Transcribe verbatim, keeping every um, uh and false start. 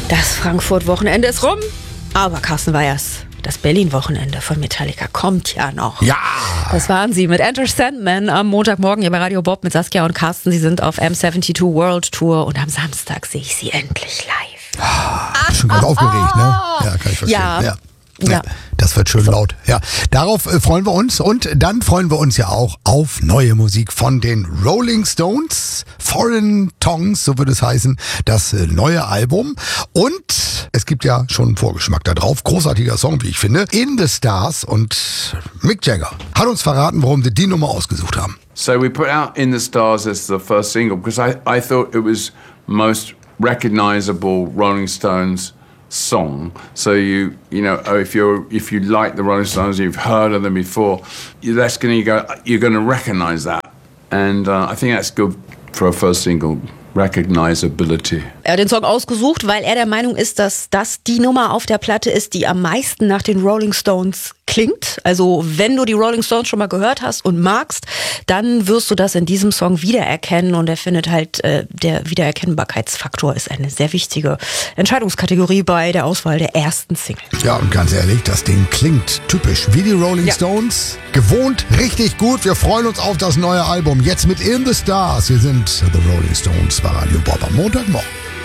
Das Frankfurt-Wochenende ist rum, aber Carsten Weyers, das Berlin-Wochenende von Metallica kommt ja noch. Ja! Das waren sie mit Enter Sandman am Montagmorgen hier bei Radio Bob mit Saskia und Carsten. Sie sind auf M zweiundsiebzig World Tour und am Samstag sehe ich sie endlich live. Ah, schon ganz aufgeregt, ne? Ja, kann ich verstehen. Ja. ja. Ja. Das wird schön so laut. Ja, darauf äh, freuen wir uns und dann freuen wir uns ja auch auf neue Musik von den Rolling Stones. Foreign Tongues, so wird es heißen, das äh, neue Album. Und es gibt ja schon einen Vorgeschmack da drauf. Großartiger Song, wie ich finde. In the Stars und Mick Jagger hat uns verraten, warum wir die Nummer ausgesucht haben. So we put out In the Stars as the first single because I, I thought it was most recognizable Rolling Stones song. So you you know if you're if you like the Rolling Stones, you've heard of them before, that's gonna go you're gonna recognize that, and uh, I think that's good for a first single. Recognizability. Er hat den Song ausgesucht, weil er der Meinung ist, dass das die Nummer auf der Platte ist, die am meisten nach den Rolling Stones klingt. Also wenn du die Rolling Stones schon mal gehört hast und magst, dann wirst du das in diesem Song wiedererkennen. Und er findet halt, äh, der Wiedererkennbarkeitsfaktor ist eine sehr wichtige Entscheidungskategorie bei der Auswahl der ersten Single. Ja, und ganz ehrlich, das Ding klingt typisch wie die Rolling ja. Stones. Gewohnt, richtig gut. Wir freuen uns auf das neue Album. Jetzt mit In the Stars. Wir sind The Rolling Stones bei Radio Bob am Montagmorgen.